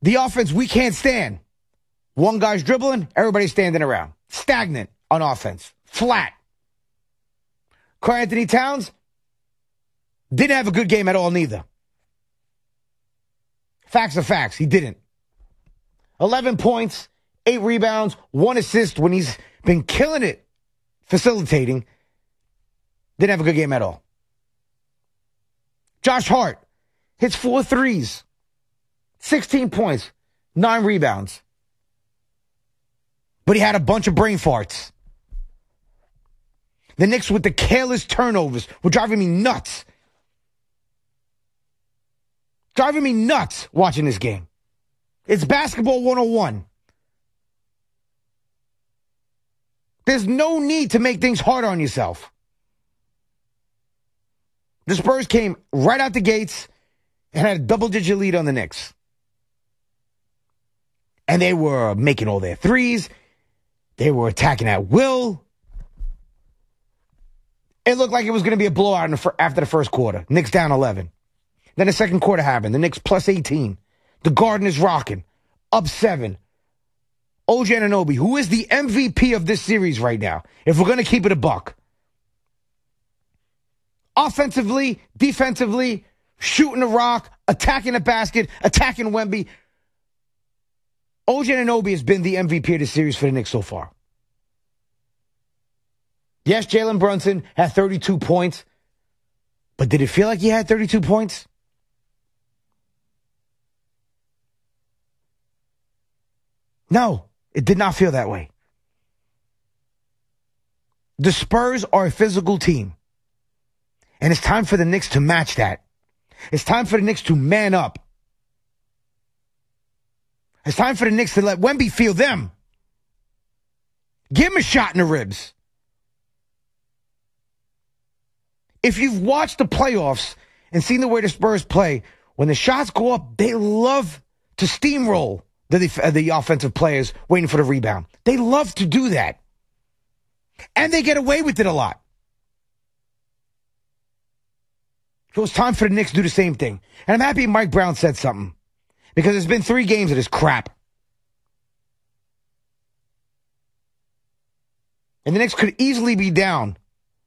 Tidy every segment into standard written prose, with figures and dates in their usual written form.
The offense we can't stand. One guy's dribbling, everybody's standing around. Stagnant on offense. Flat. Karl-Anthony Towns didn't have a good game at all neither. Facts are facts. He didn't. 11 points, 8 rebounds, 1 assist when he's been killing it facilitating. Didn't have a good game at all. Josh Hart hits 4 threes, 16 points, 9 rebounds. But he had a bunch of brain farts. The Knicks with the careless turnovers were driving me nuts. Driving me nuts watching this game. It's basketball 101. There's no need to make things hard on yourself. The Spurs came right out the gates and had a double-digit lead on the Knicks. And they were making all their threes. They were attacking at will. It looked like it was going to be a blowout after the first quarter. Knicks down 11. Then the second quarter happened. The Knicks plus 18. The Garden is rocking. Up 7. OG Anunoby, who is the MVP of this series right now, if we're going to keep it a buck. Offensively, defensively, shooting the rock, attacking the basket, attacking Wemby. OG Anunoby has been the MVP of the series for the Knicks so far. Yes, Jalen Brunson had 32 points, but did it feel like he had 32 points? No, it did not feel that way. The Spurs are a physical team, and it's time for the Knicks to match that. It's time for the Knicks to man up. It's time for the Knicks to let Wemby feel them. Give him a shot in the ribs. If you've watched the playoffs and seen the way the Spurs play, when the shots go up, they love to steamroll the offensive players waiting for the rebound. They love to do that. And they get away with it a lot. So it's time for the Knicks to do the same thing. And I'm happy Mike Brown said something. Because there's been 3 games of this crap. And the Knicks could easily be down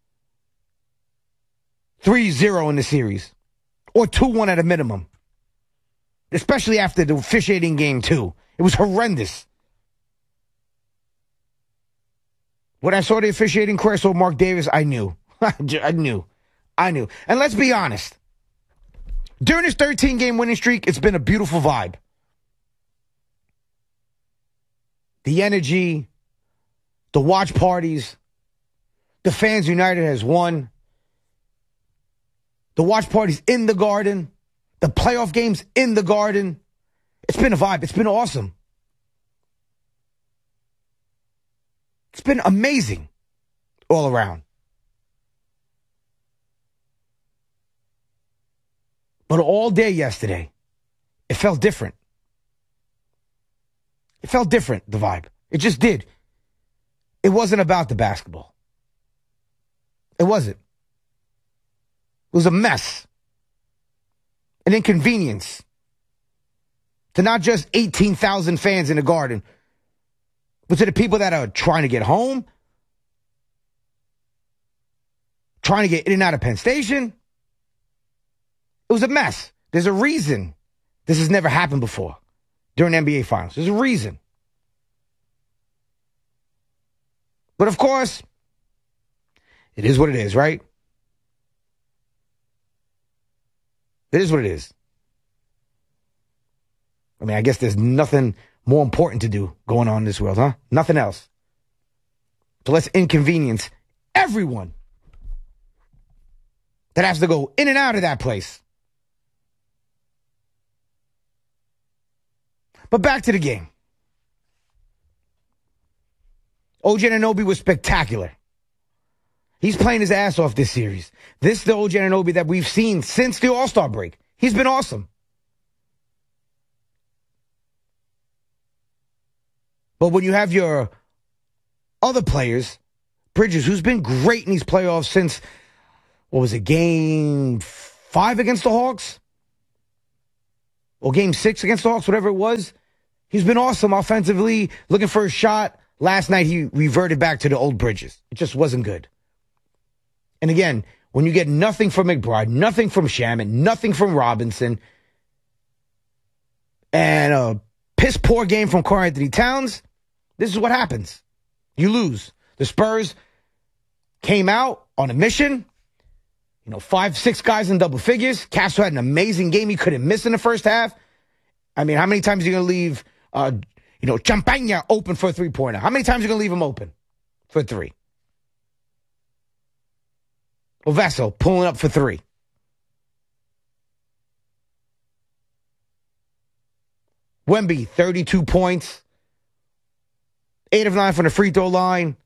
3-0 in the series. Or 2-1 at a minimum. Especially after the officiating game, too. It was horrendous. When I saw the officiating crew, I saw Mark Davis, I knew. I knew. And let's be honest. During this 13-game winning streak, it's been a beautiful vibe. The energy, the watch parties, the fans united has won. The watch parties in the Garden, the playoff games in the Garden. It's been a vibe. It's been awesome. It's been amazing all around. But all day yesterday, it felt different. It felt different, the vibe. It just did. It wasn't about the basketball. It wasn't. It was a mess. An inconvenience. To not just 18,000 fans in the Garden, but to the people that are trying to get home, trying to get in and out of Penn Station. It was a mess. There's a reason this has never happened before during NBA Finals. There's a reason. But of course, it is what it is, right? It is what it is. I mean, I guess there's nothing more important to do going on in this world, huh? Nothing else. So let's inconvenience everyone that has to go in and out of that place. But back to the game. OG Anunoby was spectacular. He's playing his ass off this series. This is the OG Anunoby that we've seen since the All-Star break. He's been awesome. But when you have your other players, Bridges, who's been great in these playoffs since, what was it, game 5 against the Hawks? or game 6 against the Hawks, whatever it was. He's been awesome offensively, looking for a shot. Last night, he reverted back to the old bridges. It just wasn't good. And again, when you get nothing from McBride, nothing from Shaman, nothing from Robinson, and a piss-poor game from Karl-Anthony Towns, this is what happens. You lose. The Spurs came out on a mission. 5, 6 guys in double figures. Castro had an amazing game he couldn't miss in the first half. I mean, how many times are you going to leave, Champagne open for a three-pointer? How many times are you going to leave him open for 3? Well, Vessel pulling up for 3. Wemby, 32 points. 8 of 9 from the free throw line.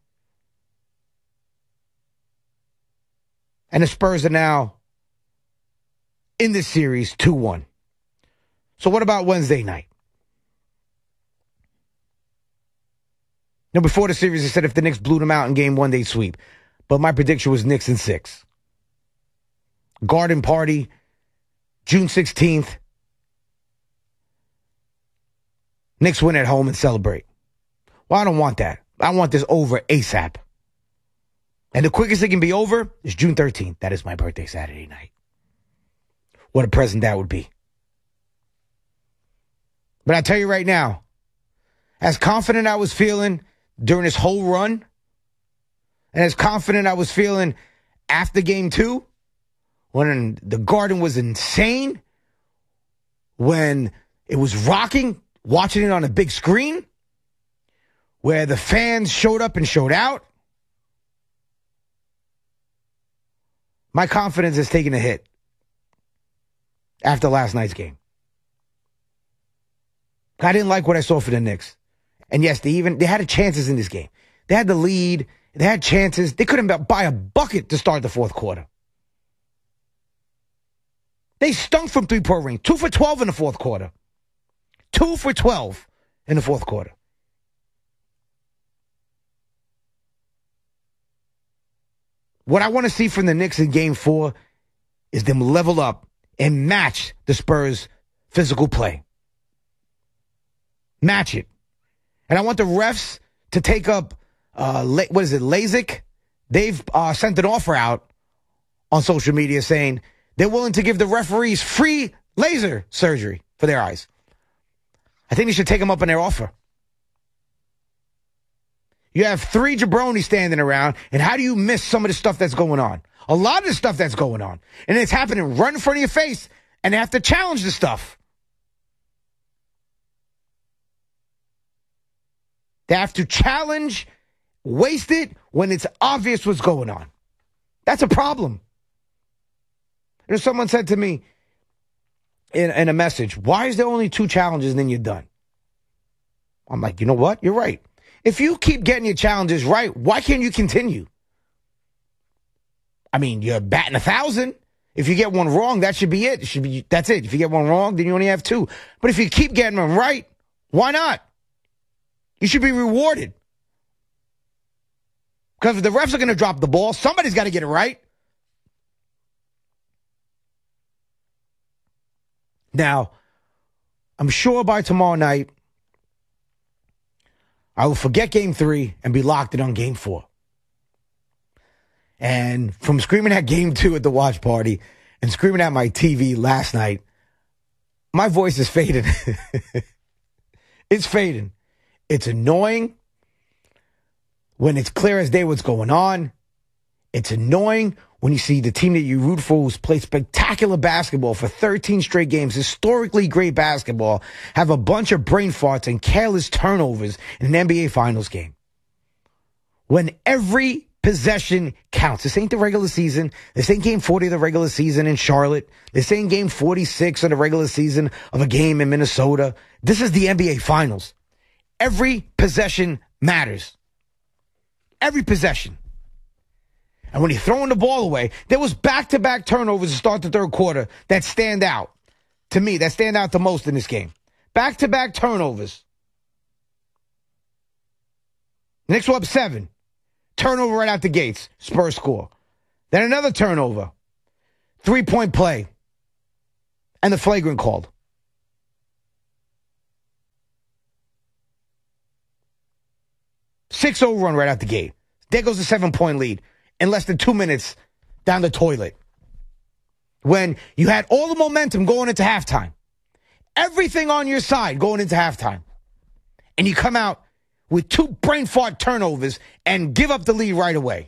And the Spurs are now in this series 2-1. So what about Wednesday night? Now, before the series, I said if the Knicks blew them out in game 1, they'd sweep. But my prediction was Knicks in 6. Garden Party, June 16th. Knicks win at home and celebrate. Well, I don't want that. I want this over ASAP. And the quickest it can be over is June 13th. That is my birthday Saturday night. What a present that would be. But I tell you right now, as confident I was feeling during this whole run, and as confident I was feeling after game 2, when the Garden was insane, when it was rocking, watching it on a big screen, where the fans showed up and showed out, my confidence has taken a hit after last night's game. I didn't like what I saw for the Knicks. And yes, they had chances in this game. They had the lead. They had chances. They couldn't buy a bucket to start the fourth quarter. They stunk from three-point range. 2 for 12 in the fourth quarter. 2 for 12 in the fourth quarter. What I want to see from the Knicks in game 4 is them level up and match the Spurs' physical play. Match it. And I want the refs to take up, LASIK? They've sent an offer out on social media saying they're willing to give the referees free laser surgery for their eyes. I think they should take them up on their offer. You have 3 jabronis standing around, and how do you miss some of the stuff that's going on? A lot of the stuff that's going on. And it's happening right in front of your face, and they have to challenge the stuff. They have to challenge, waste it when it's obvious what's going on. That's a problem. And someone said to me in a message, why is there only 2 challenges and then you're done? I'm like, you know what? You're right. If you keep getting your challenges right, why can't you continue? I mean, you're batting 1,000. If you get one wrong, that should be it. That's it. If you get one wrong, then you only have 2. But if you keep getting them right, why not? You should be rewarded. Because if the refs are going to drop the ball, somebody's got to get it right. Now, I'm sure by tomorrow night, I will forget game 3 and be locked in on game 4. And from screaming at game 2 at the watch party and screaming at my TV last night, my voice is fading. It's fading. It's annoying when it's clear as day what's going on. It's annoying when you see the team that you root for who's played spectacular basketball for 13 straight games, historically great basketball, have a bunch of brain farts and careless turnovers in an NBA Finals game. When every possession counts. This ain't the regular season. This ain't game 40 of the regular season in Charlotte. This ain't game 46 of the regular season of a game in Minnesota. This is the NBA Finals. Every possession matters. Every possession. And when you're throwing the ball away, there was back-to-back turnovers to start the third quarter that stand out. To me, that stand out the most in this game. Back-to-back turnovers. Knicks were up 7. Turnover right out the gates. Spurs score. Then another turnover. 3-point play. And the flagrant called. 6-0 run right out the gate. There goes a 7-point lead in less than 2 minutes down the toilet. When you had all the momentum going into halftime, everything on your side going into halftime, and you come out with 2 brain fart turnovers and give up the lead right away.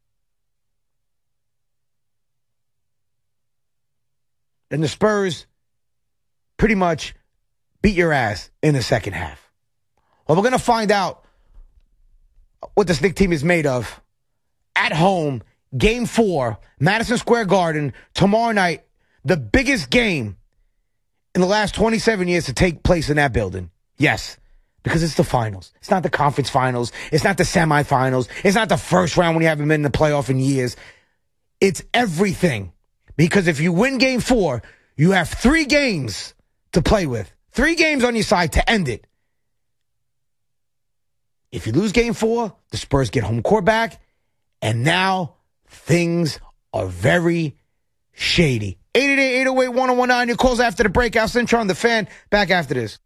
Then the Spurs pretty much beat your ass in the second half. Well, we're going to find out what this Knicks team is made of at home, Game 4, Madison Square Garden, tomorrow night, the biggest game in the last 27 years to take place in that building. Yes, because it's the finals. It's not the conference finals. It's not the semifinals. It's not the first round when you haven't been in the playoff in years. It's everything. Because if you win Game 4, you have 3 games to play with. 3 games on your side to end it. If you lose Game 4, the Spurs get home court back, and now things are very shady. 888-808-1019. Your calls after the break. Al Cintron, The Fan. Back after this.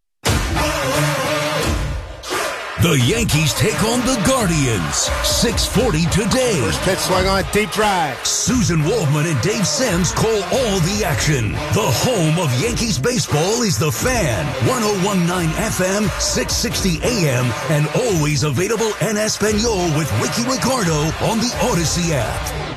The Yankees take on the Guardians. 6:40 today. First pitch swung on, deep drive. Susan Waldman and Dave Sims call all the action. The home of Yankees baseball is The Fan. 101.9 FM, 660 AM, and always available en Espanol with Ricky Ricardo on the Odyssey app.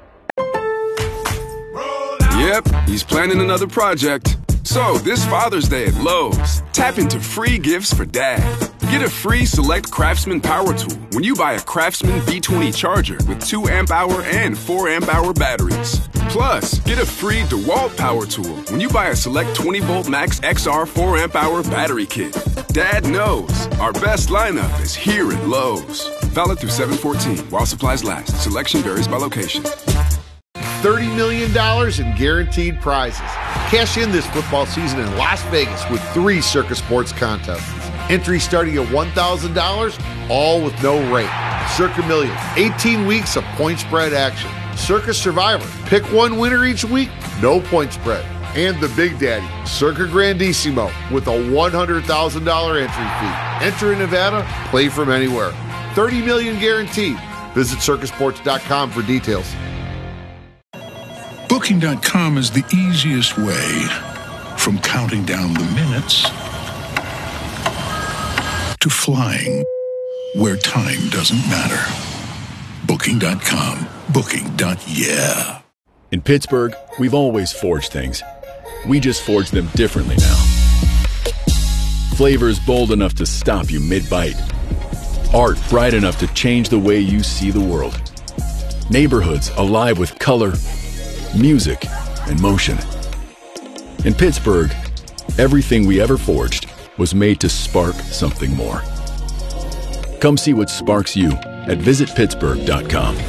Yep, he's planning another project. So, this Father's Day at Lowe's, tap into free gifts for Dad. Get a free Select Craftsman power tool when you buy a Craftsman B20 charger with 2 amp-hour and 4 amp-hour batteries. Plus, get a free DeWalt power tool when you buy a Select 20-volt Max XR 4 amp-hour battery kit. Dad knows our best lineup is here at Lowe's. Valid through 7/14 while supplies last. Selection varies by location. $30 million in guaranteed prizes. Cash in this football season in Las Vegas with 3 Circus Sports contests. Entry starting at $1,000, all with no rate. Circa Million, 18 weeks of point spread action. Circus Survivor, pick one winner each week, no point spread. And the Big Daddy, Circa Grandissimo, with a $100,000 entry fee. Enter in Nevada, play from anywhere. $30 million guaranteed. Visit circusports.com for details. Booking.com is the easiest way from counting down the minutes to flying where time doesn't matter. Booking.com. Booking.yeah. In Pittsburgh, we've always forged things. We just forge them differently now. Flavors bold enough to stop you mid-bite. Art bright enough to change the way you see the world. Neighborhoods alive with color, music, and motion. In Pittsburgh, everything we ever forged was made to spark something more. Come see what sparks you at visitpittsburgh.com.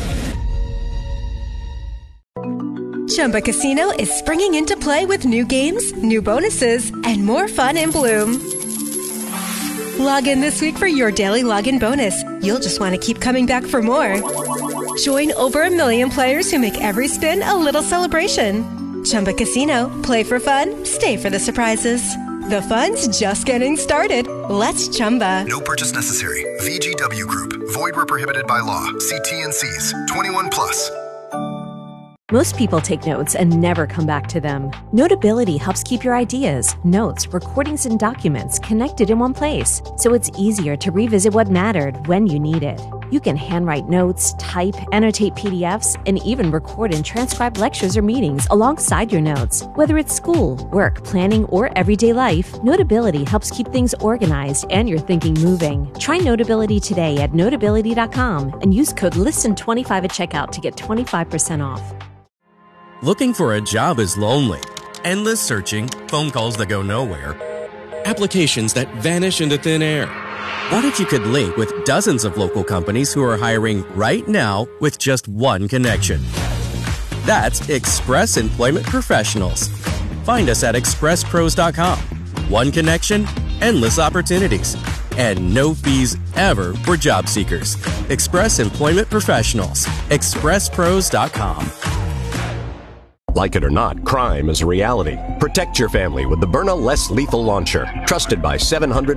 Chumba Casino is springing into play with new games, new bonuses, and more fun in Bloom. Log in this week for your daily login bonus. You'll just want to keep coming back for more. Join over 1 million players who make every spin a little celebration. Chumba Casino. Play for fun. Stay for the surprises. The fun's just getting started. Let's Chumba. No purchase necessary. VGW Group. Void where prohibited by law. See T&Cs. 21 plus. Most people take notes and never come back to them. Notability helps keep your ideas, notes, recordings, and documents connected in one place, so it's easier to revisit what mattered when you need it. You can handwrite notes, type, annotate PDFs, and even record and transcribe lectures or meetings alongside your notes. Whether it's school, work, planning, or everyday life, Notability helps keep things organized and your thinking moving. Try Notability today at Notability.com and use code LISTEN25 at checkout to get 25% off. Looking for a job is lonely. Endless searching, phone calls that go nowhere, applications that vanish into thin air. What if you could link with dozens of local companies who are hiring right now with just one connection? That's Express Employment Professionals. Find us at expresspros.com. One connection, endless opportunities, and no fees ever for job seekers. Express Employment Professionals. expresspros.com. Like it or not, crime is a reality. Protect your family with the Byrna Less Lethal Launcher. Trusted by 700